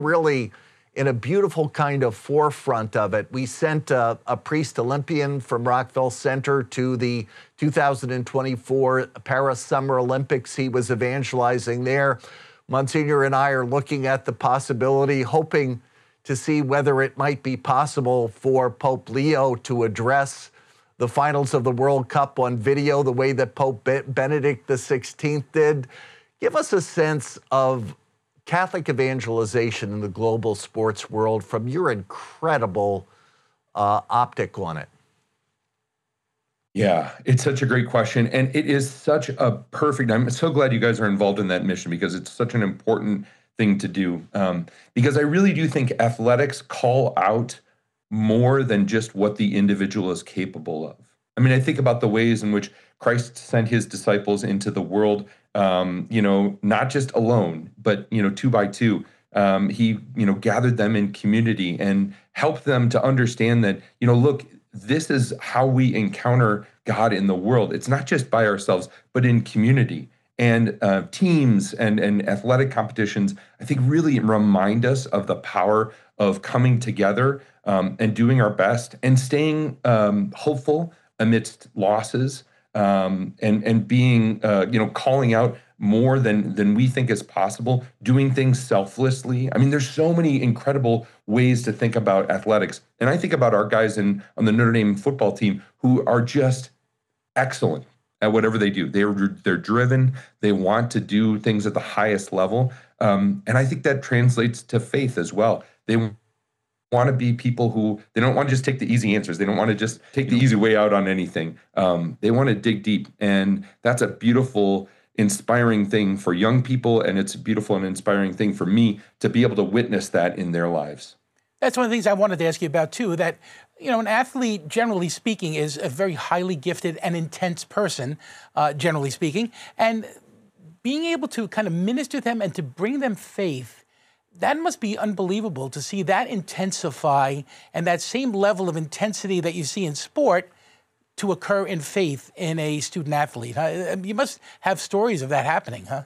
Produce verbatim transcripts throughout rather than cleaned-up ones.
really in a beautiful kind of forefront of it. We sent a, a priest Olympian from Rockville Center to the two thousand twenty-four Paris Summer Olympics. He was evangelizing there. Monsignor and I are looking at the possibility, hoping to see whether it might be possible for Pope Leo to address the finals of the World Cup on video the way that Pope Benedict the sixteenth did. Give us a sense of Catholic evangelization in the global sports world from your incredible uh, optic on it. Yeah, it's such a great question. And it is such a perfect, I'm so glad you guys are involved in that mission because it's such an important thing to do. Um, because I really do think athletics call out more than just what the individual is capable of. I mean, I think about the ways in which Christ sent his disciples into the world, um, you know, not just alone, but, you know, two by two. Um, he, you know, gathered them in community and helped them to understand that, you know, look, this is how we encounter God in the world. It's not just by ourselves, but in community. And uh, teams and, and athletic competitions, I think, really remind us of the power of coming together um, and doing our best and staying um, hopeful amidst losses um, and and being, uh, you know, calling out more than than we think is possible, doing things selflessly. I mean, there's so many incredible ways to think about athletics. And I think about our guys in on the Notre Dame football team who are just excellent at whatever they do. They're they're driven. They want to do things at the highest level. Um, and I think that translates to faith as well. They want to be people who, they don't want to just take the easy answers. They don't want to just take the easy way out on anything. Um, they want to dig deep. And that's a beautiful, inspiring thing for young people. And it's a beautiful and inspiring thing for me to be able to witness that in their lives. That's one of the things I wanted to ask you about, too, that, you know, an athlete, generally speaking, is a very highly gifted and intense person, uh, generally speaking. And being able to kind of minister to them and to bring them faith, that must be unbelievable to see that intensify and that same level of intensity that you see in sport to occur in faith in a student athlete. Huh? You must have stories of that happening, huh?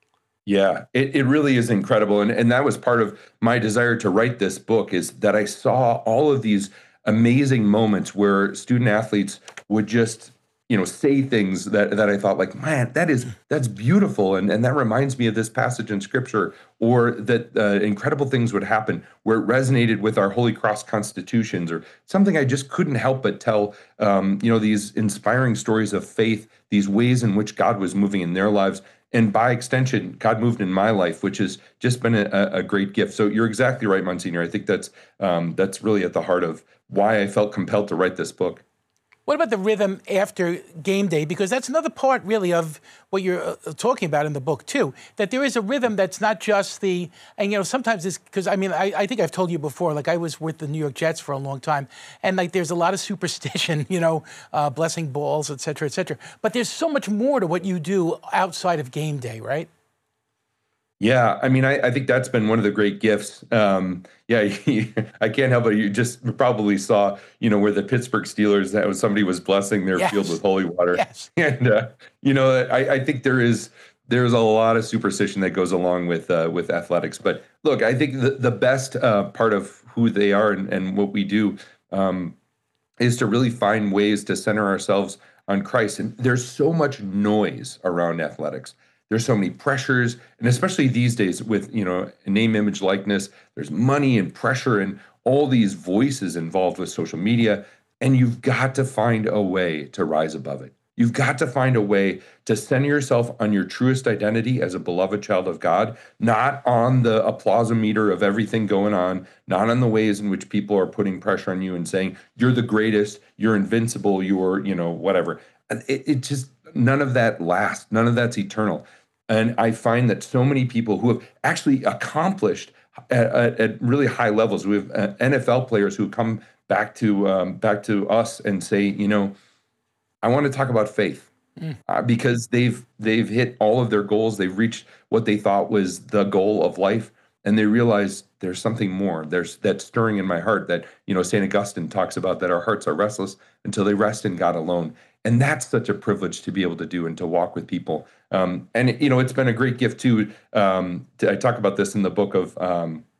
Yeah, it, it really is incredible. And, and that was part of my desire to write this book, is that I saw all of these amazing moments where student athletes would just, you know, say things that, that I thought, like, man, that is, that's beautiful. And, and that reminds me of this passage in scripture, or that uh, incredible things would happen where it resonated with our Holy Cross constitutions, or something I just couldn't help but tell, um, you know, these inspiring stories of faith, these ways in which God was moving in their lives. And by extension, God moved in my life, which has just been a, a great gift. So you're exactly right, Monsignor. I think that's um, that's really at the heart of why I felt compelled to write this book. What about the rhythm after game day? Because that's another part, really, of what you're uh, talking about in the book, too, that there is a rhythm that's not just the, and, you know, sometimes it's, because, I mean, I, I think I've told you before, like, I was with the New York Jets for a long time, and, like, there's a lot of superstition, you know, uh, blessing balls, et cetera, et cetera. But there's so much more to what you do outside of game day, right? Yeah, I mean, I, I think that's been one of the great gifts. Um, yeah, I can't help it. You just probably saw, you know, where the Pittsburgh Steelers, that was somebody was blessing their yes. field with holy water. Yes. And, uh, you know, I, I think there is there's a lot of superstition that goes along with uh, with athletics. But look, I think the, the best uh, part of who they are and, and what we do um, is to really find ways to center ourselves on Christ. And there's so much noise around athletics. There's so many pressures, and especially these days with, you know, name, image, likeness, there's money and pressure and all these voices involved with social media, and you've got to find a way to rise above it. You've got to find a way to center yourself on your truest identity as a beloved child of God, not on the applausometer of everything going on, not on the ways in which people are putting pressure on you and saying, you're the greatest, you're invincible, you're, you know, whatever. And it, it just, none of that lasts. None of that's eternal. And I find that so many people who have actually accomplished at, at, at really high levels, we have uh, N F L players who come back to um, back to us and say, you know, I want to talk about faith mm. uh, because they've they've hit all of their goals. They've reached what they thought was the goal of life, and they realize there's something more. There's that stirring in my heart that, you know, Saint Augustine talks about, that our hearts are restless until they rest in God alone. And that's such a privilege to be able to do and to walk with people. Um, and, you know, it's been a great gift, too. Um, to, I talk about this in the book of um,